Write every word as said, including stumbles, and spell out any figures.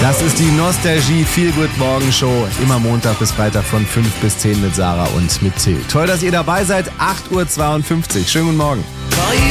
Das ist die Nostalgie Feel Good Morgen Show. Immer Montag bis Freitag von fünf bis zehn mit Sarah und mit Till. Toll, dass ihr dabei seid. acht Uhr zweiundfünfzig. Schönen guten Morgen.